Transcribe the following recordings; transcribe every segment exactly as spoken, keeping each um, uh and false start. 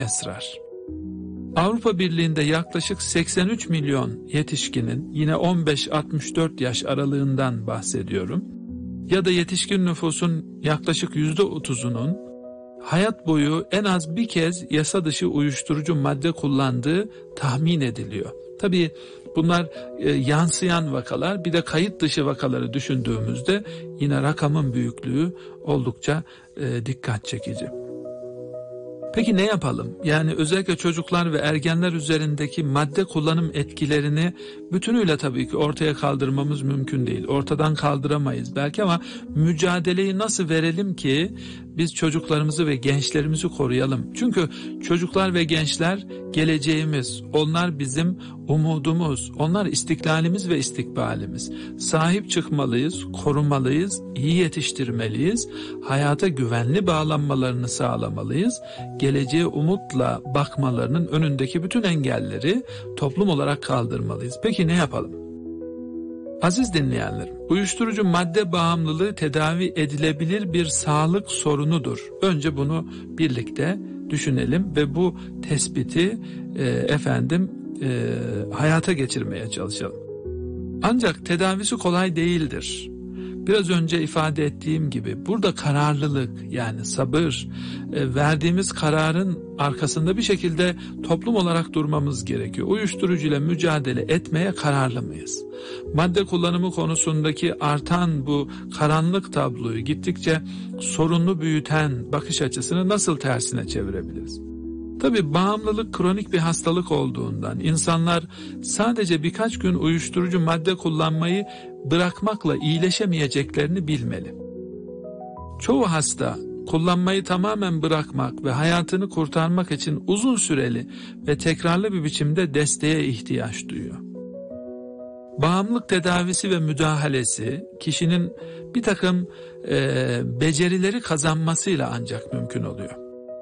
esrar. Avrupa Birliği'nde yaklaşık seksen üç milyon yetişkinin, yine on beş altmış dört yaş aralığından bahsediyorum, ya da yetişkin nüfusun yaklaşık yüzde otuzunun hayat boyu en az bir kez yasa dışı uyuşturucu madde kullandığı tahmin ediliyor. Tabii bunlar e, yansıyan vakalar, bir de kayıt dışı vakaları düşündüğümüzde yine rakamın büyüklüğü oldukça e, dikkat çekici. Peki ne yapalım? Yani özellikle çocuklar ve ergenler üzerindeki madde kullanım etkilerini bütünüyle tabii ki ortaya kaldırmamız mümkün değil. Ortadan kaldıramayız belki, ama mücadeleyi nasıl verelim ki biz çocuklarımızı ve gençlerimizi koruyalım? Çünkü çocuklar ve gençler geleceğimiz, onlar bizim umudumuz, onlar istiklalimiz ve istikbalimiz. Sahip çıkmalıyız, korumalıyız, iyi yetiştirmeliyiz, hayata güvenli bağlanmalarını sağlamalıyız, geleceğe umutla bakmalarının önündeki bütün engelleri toplum olarak kaldırmalıyız. Peki ne yapalım? Aziz dinleyenlerim, uyuşturucu madde bağımlılığı tedavi edilebilir bir sağlık sorunudur. Önce bunu birlikte düşünelim ve bu tespiti e, efendim e, hayata geçirmeye çalışalım. Ancak tedavisi kolay değildir. Biraz önce ifade ettiğim gibi burada kararlılık, yani sabır, e, verdiğimiz kararın arkasında bir şekilde toplum olarak durmamız gerekiyor. Uyuşturucuyla mücadele etmeye kararlı mıyız? Madde kullanımı konusundaki artan bu karanlık tabloyu, gittikçe sorunlu büyüten bakış açısını nasıl tersine çevirebiliriz? Tabii bağımlılık kronik bir hastalık olduğundan insanlar sadece birkaç gün uyuşturucu madde kullanmayı bırakmakla iyileşemeyeceklerini bilmeli. Çoğu hasta kullanmayı tamamen bırakmak ve hayatını kurtarmak için uzun süreli ve tekrarlı bir biçimde desteğe ihtiyaç duyuyor. Bağımlılık tedavisi ve müdahalesi kişinin bir takım e, becerileri kazanmasıyla ancak mümkün oluyor.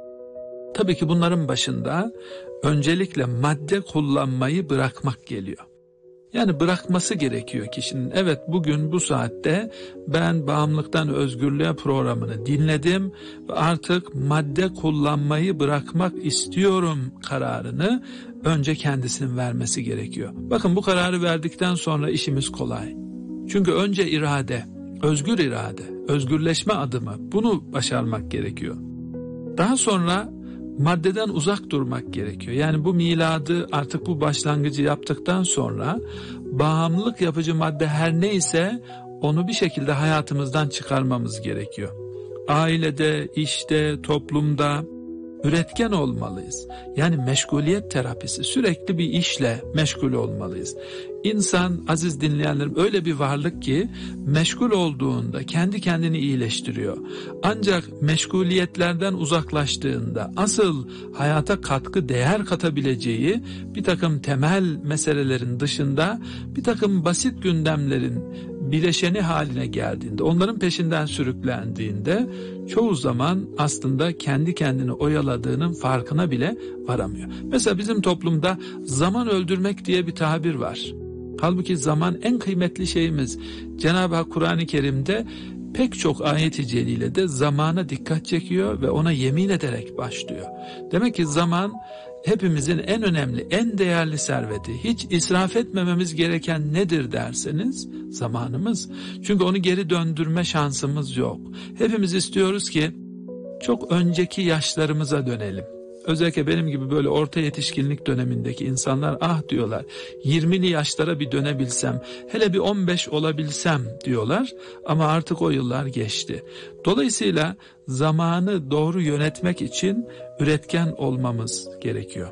Tabii ki bunların başında öncelikle madde kullanmayı bırakmak geliyor. Yani bırakması gerekiyor kişinin. Evet, bugün bu saatte ben Bağımlılıktan Özgürlüğe programını dinledim ve artık madde kullanmayı bırakmak istiyorum kararını önce kendisinin vermesi gerekiyor. Bakın, bu kararı verdikten sonra işimiz kolay. Çünkü önce irade, özgür irade, özgürleşme adımı, bunu başarmak gerekiyor. Daha sonra maddeden uzak durmak gerekiyor. Yani bu miladı, artık bu başlangıcı yaptıktan sonra bağımlılık yapıcı madde her neyse onu bir şekilde hayatımızdan çıkarmamız gerekiyor. Ailede, işte, toplumda üretken olmalıyız. Yani meşguliyet terapisi, sürekli bir işle meşgul olmalıyız. İnsan, aziz dinleyenlerim, öyle bir varlık ki meşgul olduğunda kendi kendini iyileştiriyor. Ancak meşguliyetlerden uzaklaştığında asıl hayata katkı, değer katabileceği bir takım temel meselelerin dışında bir takım basit gündemlerin bileşeni haline geldiğinde, onların peşinden sürüklendiğinde çoğu zaman aslında kendi kendini oyaladığının farkına bile varamıyor. Mesela bizim toplumda zaman öldürmek diye bir tabir var. Halbuki zaman en kıymetli şeyimiz. Cenab-ı Hak Kur'an-ı Kerim'de pek çok ayet-i celile de zamana dikkat çekiyor ve ona yemin ederek başlıyor. Demek ki zaman hepimizin en önemli, en değerli serveti. Hiç israf etmememiz gereken nedir derseniz, zamanımız. Çünkü onu geri döndürme şansımız yok. Hepimiz istiyoruz ki çok önceki yaşlarımıza dönelim. Özellikle benim gibi böyle orta yetişkinlik dönemindeki insanlar ah diyorlar, yirmili yaşlara bir dönebilsem, hele bir on beş olabilsem diyorlar, ama artık o yıllar geçti. Dolayısıyla zamanı doğru yönetmek için üretken olmamız gerekiyor.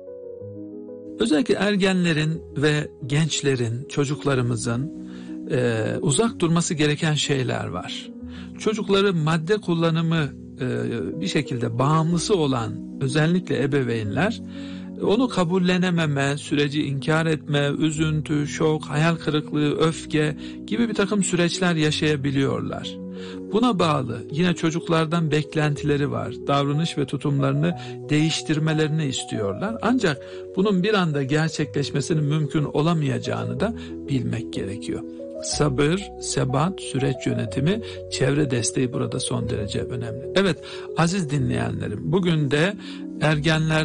Özellikle ergenlerin ve gençlerin, çocuklarımızın e, uzak durması gereken şeyler var. Çocukları madde kullanımı bir şekilde bağımlısı olan özellikle ebeveynler onu kabullenememe, süreci inkar etme, üzüntü, şok, hayal kırıklığı, öfke gibi bir takım süreçler yaşayabiliyorlar. Buna bağlı yine çocuklardan beklentileri var. Davranış ve tutumlarını değiştirmelerini istiyorlar. Ancak bunun bir anda gerçekleşmesinin mümkün olamayacağını da bilmek gerekiyor. sabır, sebat, süreç yönetimi, çevre desteği burada son derece önemli. Evet aziz dinleyenlerim, bugün de ergenler